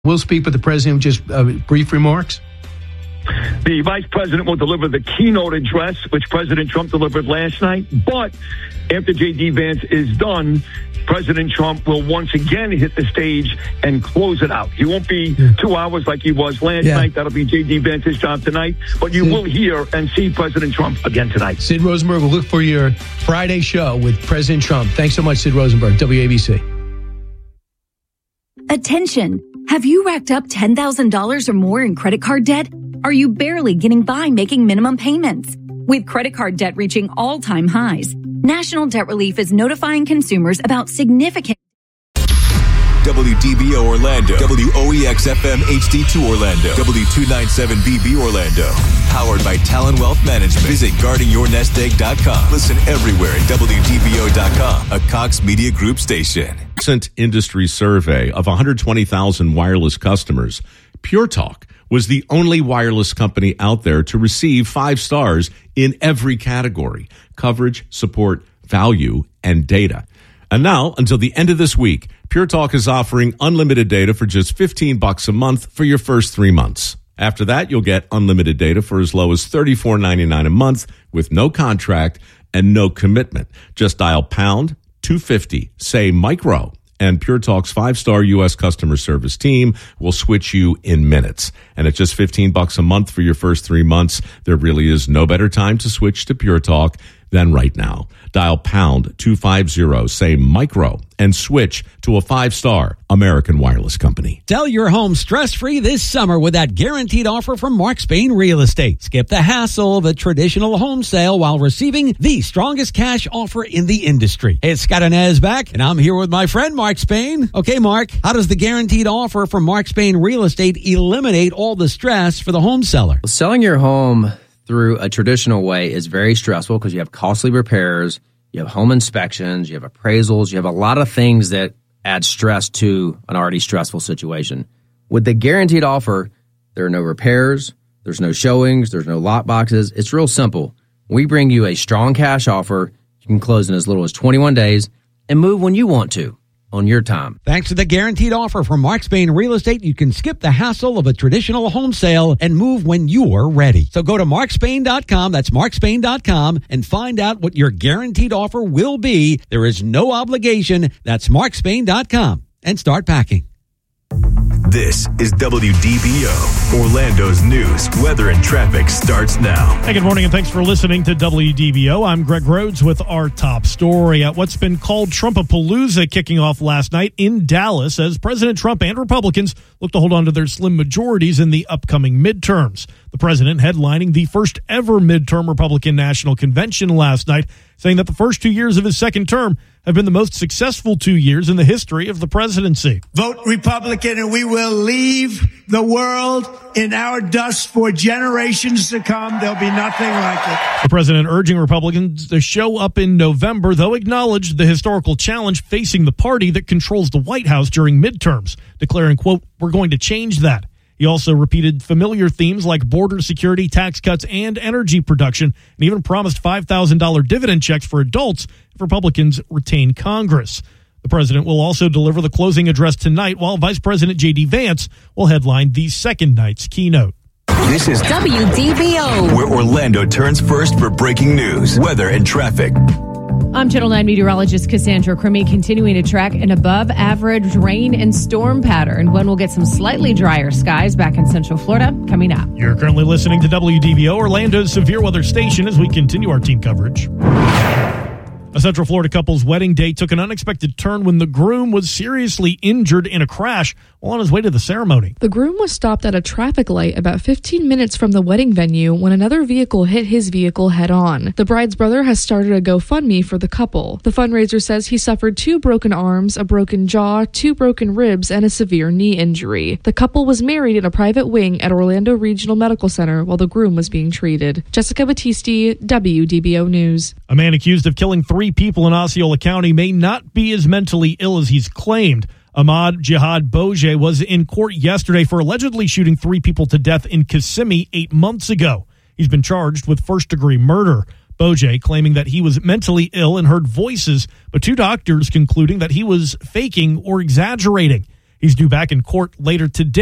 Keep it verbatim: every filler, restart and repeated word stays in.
We'll speak with the president, just uh, brief remarks. The vice president will deliver the keynote address, which President Trump delivered last night. But after J D. Vance is done, President Trump will once again hit the stage and close it out. He won't be yeah. two hours like he was last yeah. night. That'll be J D. Vance's job tonight. But you Sid. will hear and see President Trump again tonight. Sid Rosenberg will look for your Friday show with President Trump. Thanks so much, Sid Rosenberg, W A B C. Attention. Have you racked up ten thousand dollars or more in credit card debt? Are you barely getting by making minimum payments? With credit card debt reaching all-time highs, National Debt Relief is notifying consumers about significant... W D B O Orlando, W O E X F M H D two Orlando, W two ninety-seven B B Orlando. Powered by Talon Wealth Management. Visit guarding your nest egg dot com. Listen everywhere at W D B O dot com, a Cox Media Group station. Recent industry survey of one hundred twenty thousand wireless customers, Pure Talk was the only wireless company out there to receive five stars in every category: coverage, support, value, and data. And now, until the end of this week, Pure Talk is offering unlimited data for just fifteen bucks a month for your first three months. After that, you'll get unlimited data for as low as thirty-four ninety-nine a month with no contract and no commitment. Just dial pound two fifty, say micro, and Pure Talk's five-star U S customer service team will switch you in minutes. And at just fifteen bucks a month for your first three months, there really is no better time to switch to Pure Talk than right now. Dial pound two fifty, say micro, and switch to a five-star American wireless company. Sell your home stress-free this summer with that guaranteed offer from Mark Spain Real Estate. Skip the hassle of a traditional home sale while receiving the strongest cash offer in the industry. Hey, it's Scott Inez back, and I'm here with my friend Mark Spain. Okay, Mark, how does the guaranteed offer from Mark Spain Real Estate eliminate all the stress for the home seller? Well, selling your home through a traditional way is very stressful because you have costly repairs, you have home inspections, you have appraisals, you have a lot of things that add stress to an already stressful situation. With the guaranteed offer, there are no repairs, there's no showings, there's no lot boxes. It's real simple. We bring you a strong cash offer. You can close in as little as twenty-one days and move when you want to, on your time. Thanks to the guaranteed offer from Mark Spain Real Estate, you can skip the hassle of a traditional home sale and move when you're ready. So go to mark spain dot com, that's mark spain dot com, and find out what your guaranteed offer will be. There is no obligation. That's mark spain dot com, and start packing. This is W D B O, Orlando's news, weather, and traffic starts now. Hey, good morning, and thanks for listening to W D B O. I'm Greg Rhodes with our top story. At what's been called Trumpapalooza kicking off last night in Dallas as President Trump and Republicans look to hold on to their slim majorities in the upcoming midterms. The president headlining the first ever midterm Republican National Convention last night, saying that the first two years of his second term have been the most successful two years in the history of the presidency. Vote Republican and we will leave the world in our dust for generations to come. There'll be nothing like it. The president urging Republicans to show up in November, though acknowledged the historical challenge facing the party that controls the White House during midterms, declaring, quote, "We're going to change that." He also repeated familiar themes like border security, tax cuts, and energy production, and even promised five thousand dollars dividend checks for adults if Republicans retain Congress. The president will also deliver the closing address tonight, while Vice President J D. Vance will headline the second night's keynote. This is W D B O, where Orlando turns first for breaking news, weather, and traffic. I'm Channel nine meteorologist Cassandra Crimmy, continuing to track an above-average rain and storm pattern when we'll get some slightly drier skies back in Central Florida coming up. You're currently listening to W D B O, Orlando's severe weather station, as we continue our team coverage. A Central Florida couple's wedding day took an unexpected turn when the groom was seriously injured in a crash while on his way to the ceremony. The groom was stopped at a traffic light about fifteen minutes from the wedding venue when another vehicle hit his vehicle head-on. The bride's brother has started a GoFundMe for the couple. The fundraiser says he suffered two broken arms, a broken jaw, two broken ribs, and a severe knee injury. The couple was married in a private wing at Orlando Regional Medical Center while the groom was being treated. Jessica Battisti, W D B O News. A man accused of killing three people in Osceola County may not be as mentally ill as he's claimed. Ahmad Jihad Boje was in court yesterday for allegedly shooting three people to death in Kissimmee eight months ago. He's been charged with first-degree murder. Boje claiming that he was mentally ill and heard voices, but two doctors concluding that he was faking or exaggerating. He's due back in court later today.